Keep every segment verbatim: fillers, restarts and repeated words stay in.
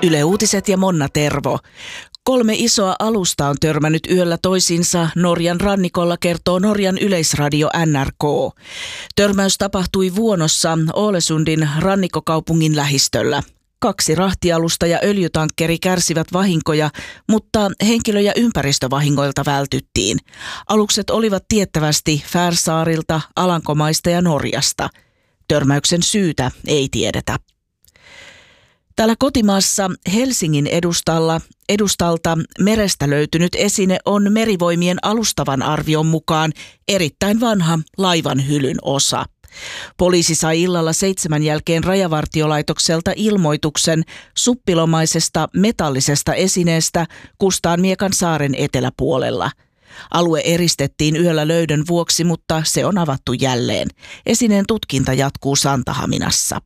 Yle Uutiset ja Monna Tervo. Kolme isoa alusta on törmännyt yöllä toisiinsa Norjan rannikolla, kertoo Norjan yleisradio N R K. Törmäys tapahtui Vuonossa Ålesundin rannikkokaupungin lähistöllä. Kaksi rahtialusta ja öljytankkeri kärsivät vahinkoja, mutta henkilö- ja ympäristövahingoilta vältyttiin. Alukset olivat tiettävästi Färsaarilta, Alankomaista ja Norjasta. Törmäyksen syytä ei tiedetä. Täällä kotimaassa Helsingin edustalla, edustalta merestä löytynyt esine on Merivoimien alustavan arvion mukaan erittäin vanha laivan hylyn osa. Poliisi sai illalla seitsemän jälkeen Rajavartiolaitokselta ilmoituksen suppilomaisesta metallisesta esineestä Kustaanmiekan saaren eteläpuolella. Alue eristettiin yöllä löydön vuoksi, mutta se on avattu jälleen. Esineen tutkinta jatkuu Santahaminassa.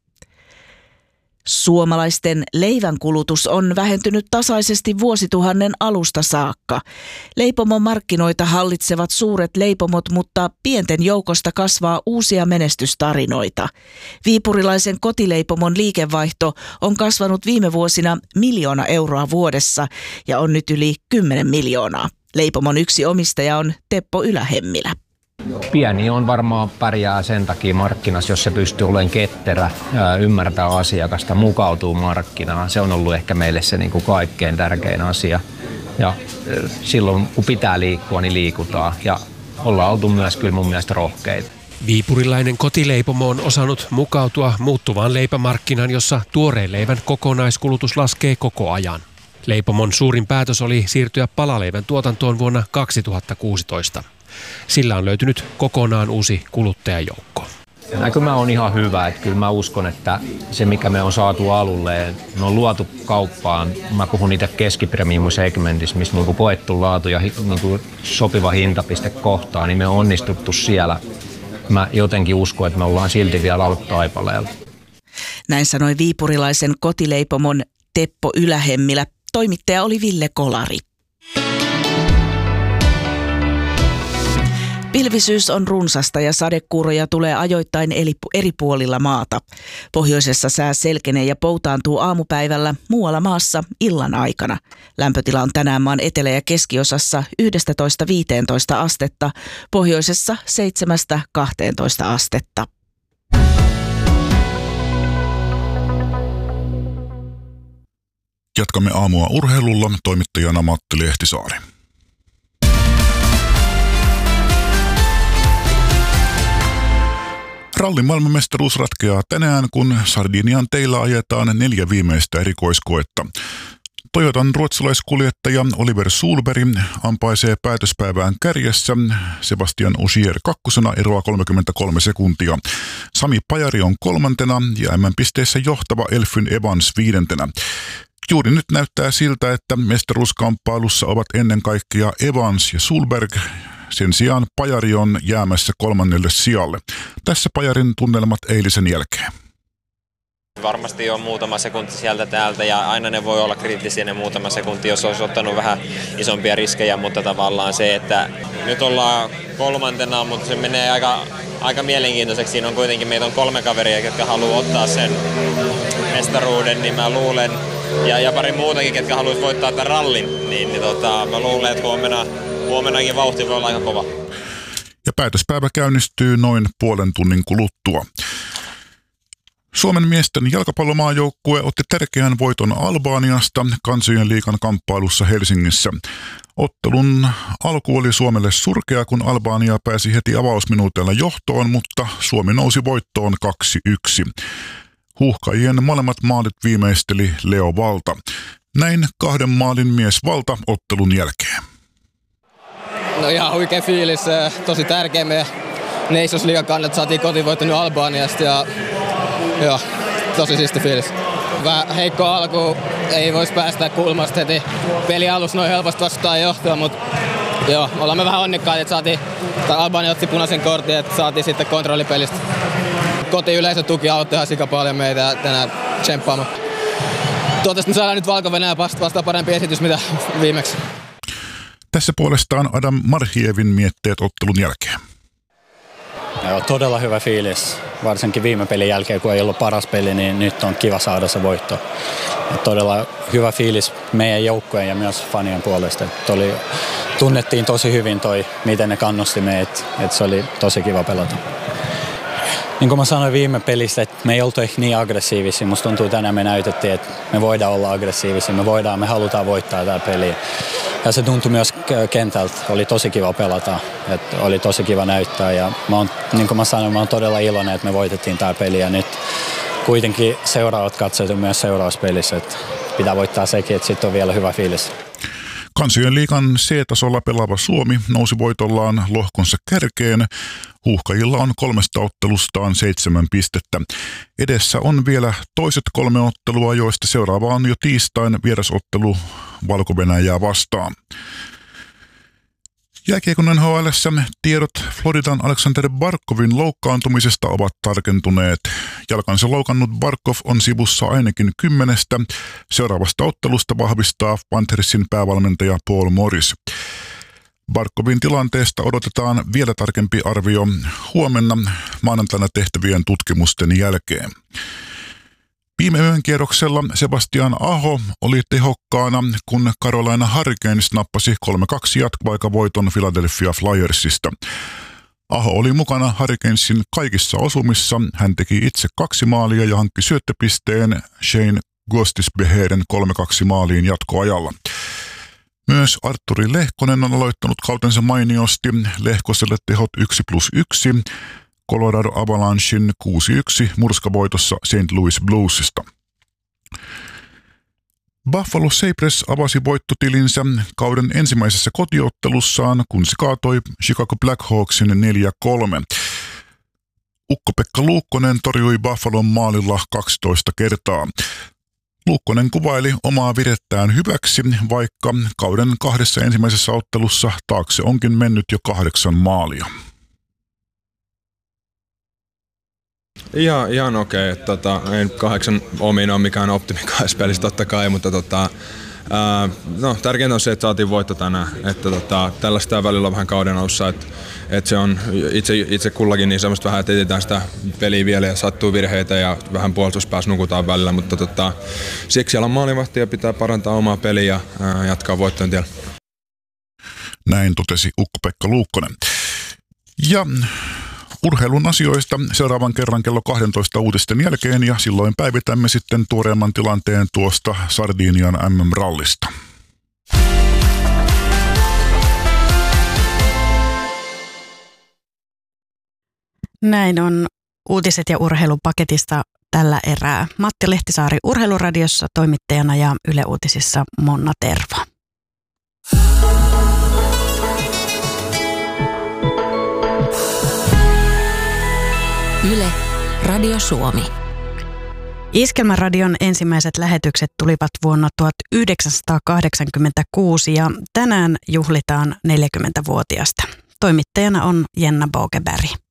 Suomalaisten leivän kulutus on vähentynyt tasaisesti vuosituhannen alusta saakka. Leipomon markkinoita hallitsevat suuret leipomot, mutta pienten joukosta kasvaa uusia menestystarinoita. Viipurilaisen kotileipomon liikevaihto on kasvanut viime vuosina miljoona euroa vuodessa ja on nyt yli kymmenen miljoonaa. Leipomon yksi omistaja on Teppo Ylähemmilä. Pieni on varmaan pärjää sen takia markkinassa, jos se pystyy olemaan ketterä, ymmärtää asiakasta, mukautuu markkinaan. Se on ollut ehkä meille se niin kuin kaikkein tärkein asia. Ja silloin kun pitää liikkua, niin liikutaan. Ja ollaan oltu myös kyllä mun mielestä rohkeita. Viipurilainen kotileipomo on osannut mukautua muuttuvaan leipämarkkinaan, jossa tuoreen leivän kokonaiskulutus laskee koko ajan. Leipomon suurin päätös oli siirtyä palaleivän tuotantoon vuonna kaksituhattakuusitoista. Sillä on löytynyt kokonaan uusi kuluttajajoukko. Näkymä on ihan hyvä, että kyllä mä uskon, että se mikä me on saatu alulle, me on luotu kauppaan, mä puhun itse keskipremium-segmentissä, missä niin kuin koettu laatu ja niin kuin sopiva hintapiste kohtaa, niin me on onnistuttu siellä. Mä jotenkin uskon, että me ollaan silti vielä alkutaipaleella. Näin sanoi viipurilaisen kotileipomon Teppo Ylähemmilä. Toimittaja oli Ville Kolari. Pilvisyys on runsasta ja sadekuuroja tulee ajoittain eri puolilla maata. Pohjoisessa sää selkenee ja poutaantuu aamupäivällä, muualla maassa illan aikana. Lämpötila on tänään maan etelä- ja keskiosassa yksitoista viisitoista astetta, pohjoisessa seitsemästä kahteentoista astetta. Jatkamme aamua urheilulla, toimittajana Matti Lehtisaari. Rallin maailmanmestaruus ratkeaa tänään, kun Sardinian teillä ajetaan neljä viimeistä erikoiskoetta. Toyotan ruotsalaiskuljettaja Oliver Solberg ampaisee päätöspäivään kärjessä. Sebastian Ogier kakkosena, eroa kolmekymmentäkolme sekuntia. Sami Pajari on kolmantena ja M M-pisteissä johtava Elfyn Evans viidentenä. Juuri nyt näyttää siltä, että mestaruuskamppailussa ovat ennen kaikkea Evans ja Solberg. Sen sijaan Pajari on jäämässä kolmannelle sijalle. Tässä Pajarin tunnelmat eilisen jälkeen. Varmasti on muutama sekunti sieltä täältä ja aina ne voi olla kriittisiä ne muutama sekunti, jos olisi ottanut vähän isompia riskejä, mutta tavallaan se, että nyt ollaan kolmantena, mutta se menee aika, aika mielenkiintoiseksi. Siinä on kuitenkin, meitä on kolme kaveria, jotka haluaa ottaa sen mestaruuden, niin mä luulen, ja, ja pari muutakin, ketkä haluaisi voittaa tämän rallin, niin, niin tota, mä luulen, että huomenna, huomennakin vauhti voi olla aika kova. Ja päätöspäivä käynnistyy noin puolen tunnin kuluttua. Suomen miesten jalkapallomaajoukkue otti tärkeän voiton Albaniasta Kansojen liigan kamppailussa Helsingissä. Ottelun alku oli Suomelle surkea, kun Albania pääsi heti avausminuutilla johtoon, mutta Suomi nousi voittoon kaksi yksi. Huuhkajien molemmat maalit viimeisteli Leo Valta. Näin kahden maalin mies Valta ottelun jälkeen. No ihan huikea fiilis, tosi tärkeä meidän Nations Liigan kannalta, saatiin kotivoitto nyt Albaniasta ja joo, tosi siisti fiilis. Vähän heikko alku, ei voisi päästä kulmasta heti peli alussa noin helposti vastaan johtoa, mutta joo, ollaan me vähän onnekkaita, että saatiin, tai Albania otti punaisen kortin, että saatiin sitten kontrollipelistä. Kotiyleisön tuki auttoi ihan sika paljon meitä tänään tsemppaamaan. Toivottavasti me saadaan nyt Valko-Venäjä vastaan parempi esitys mitä viimeksi. Tässä puolestaan Adam Marhievin mietteet ottelun jälkeen. Joo, todella hyvä fiilis. Varsinkin viime pelin jälkeen, kun ei ollut paras peli, niin nyt on kiva saada se voitto. Ja todella hyvä fiilis meidän joukkueen ja myös fanien puolesta. Oli, tunnettiin tosi hyvin toi, miten ne kannusti meitä. Että se oli tosi kiva pelata. Niin kuin mä sanoin viime pelissä, että me ei oltu ehkä niin aggressiivisia. Musta tuntuu tänään me näytettiin, että me voidaan olla aggressiivisia. Me voidaan, me halutaan voittaa tämä peli. Ja se tuntui myös kentältä. Oli tosi kiva pelata. Että oli tosi kiva näyttää. Ja mä oon, niin kuin mä sanoin, mä oon todella iloinen, että me voitettiin tämä peli. Ja nyt kuitenkin seuraavat katseet on myös seurauspelissä. Että pitää voittaa sekin, että sitten on vielä hyvä fiilis. Kansojen liigan C-tasolla pelaava Suomi nousi voitollaan lohkonsa kärkeen. Huuhkajilla on kolmesta ottelustaan seitsemän pistettä. Edessä on vielä toiset kolme ottelua, joista seuraava on jo tiistain vierasottelu Valko-Venäjää vastaan. Jääkiekon N H L:ssä tiedot Floridan Aleksander Barkovin loukkaantumisesta ovat tarkentuneet. Jalkansa loukannut Barkov on sivussa ainakin kymmenestä. Seuraavasta ottelusta vahvistaa Panthersin päävalmentaja Paul Morris. Barkovin tilanteesta odotetaan vielä tarkempi arvio huomenna maanantaina tehtävien tutkimusten jälkeen. Viime yön kierroksella Sebastian Aho oli tehokkaana, kun Carolina Hurricanes nappasi kolme kaksi jatkoaikavoiton Philadelphia Flyersista. Aho oli mukana Hurricanesin kaikissa osumissa. Hän teki itse kaksi maalia ja hankki syöttöpisteen Shane Gostisbeherin kolme kaksi maaliin jatkoajalla. Myös Artturi Lehkonen on aloittanut kautensa mainiosti. Lehkoselle tehot yksi plus yksi. Colorado Avalanchein kuusi yksi murskavoitossa Saint Louis Bluesista. Buffalo Sabres avasi voittotilinsä kauden ensimmäisessä kotiottelussaan, kun se kaatoi Chicago Blackhawksin neljä kolme. Ukko-Pekka Luukkonen torjui Buffalon maalilla kaksitoista kertaa. Luukkonen kuvaili omaa virettään hyväksi, vaikka kauden kahdessa ensimmäisessä ottelussa taakse onkin mennyt jo kahdeksan maalia. Ihan, ihan okei. Okay. Tota, ei kahdeksan omiin ole mikään optimi kahdessa pelissä totta kai, mutta tota, ää, no, tärkeintä on se, että saatiin voitto tänään. Että, tota, tällaista välillä on vähän kauden alussa, että, että se on itse, itse kullakin niin semmoista vähän, että etsitään sitä peliä vielä ja sattuu virheitä ja vähän puolustuspäässä nukutaan välillä, mutta tota, siksi siellä on maalivahti ja pitää parantaa omaa peliä ja ää, jatkaa voittojen tiellä. Näin totesi Ukko-Pekka Luukkonen. Ja urheilun asioista seuraavan kerran kello kaksitoista uutisten jälkeen ja silloin päivitämme sitten tuoreemman tilanteen tuosta Sardinian M M-rallista. Näin on uutiset ja urheilupaketista tällä erää. Matti Lehtisaari Urheiluradiossa toimittajana ja Yle Uutisissa Monna Tervo. Yle, Radio Suomi. Iskelmäradion ensimmäiset lähetykset tulivat vuonna tuhatyhdeksänsataakahdeksankymmentäkuusi ja tänään juhlitaan neljäkymmentävuotiasta. Toimittajana on Jenna Bogeberg.